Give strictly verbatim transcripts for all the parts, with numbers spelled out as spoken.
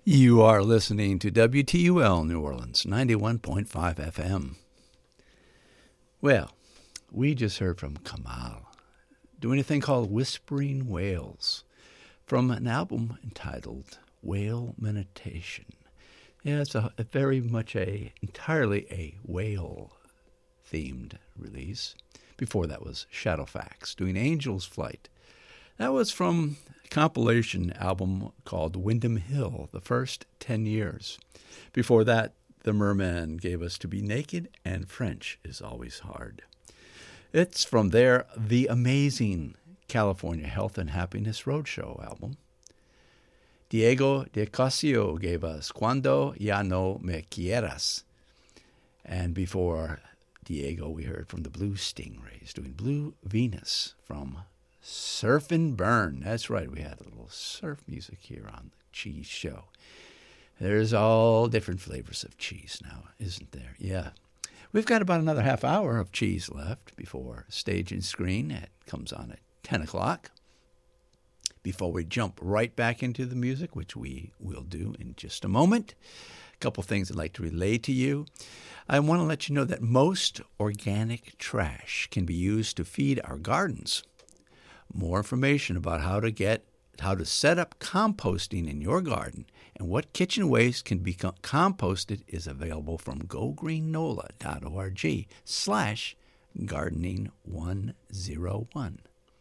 You are listening to W T U L New Orleans, ninety-one point five F M. Well, we just heard from Kamal doing a thing called Whispering Whales from an album entitled Whale Meditation. Yeah, it's a, a very much a entirely a whale-themed release. Before that was Shadowfax doing Angel's Flight. That was from a compilation album called Windham Hill, the first ten years. Before that, The Merman gave us To Be Naked, and French Is Always Hard. It's from their The Amazing California Health and Happiness Roadshow album. Diego de Casio gave us Cuando Ya No Me Quieras. And before Diego, we heard from the Blue Stingrays doing Blue Venus from Surf and Burn. That's right, we had a little surf music here on the Cheese Show. There's all different flavors of cheese now, isn't there? Yeah. We've got about another half hour of cheese left before Stage and Screen. It comes on at ten o'clock. Before we jump right back into the music, which we will do in just a moment, a couple things I'd like to relay to you. I want to let you know that most organic trash can be used to feed our gardens. More information about how to get, how to set up composting in your garden and what kitchen waste can be composted is available from gogreennola.org slash gardening one oh one.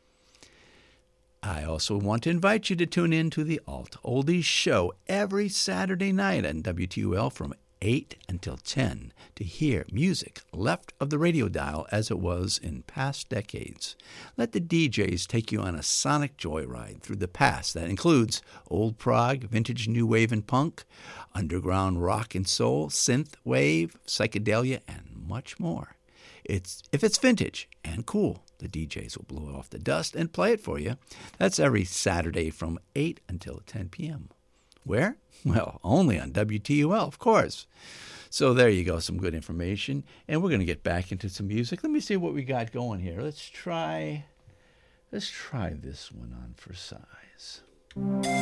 I also want to invite you to tune in to the Alt Oldies Show every Saturday night on W T U L from eight until ten to hear music left of the radio dial as it was in past decades. Let the D Js take you on a sonic joyride through the past that includes old prog, vintage new wave and punk, underground rock and soul, synth wave, psychedelia, and much more. It's if it's vintage and cool, the D Js will blow off the dust and play it for you. That's every Saturday from eight until ten p.m. Where? Well, only on W T U L, of course. So there you go, some good information. And we're going to get back into some music. Let me see what we got going here. Let's try, let's try this one on for size.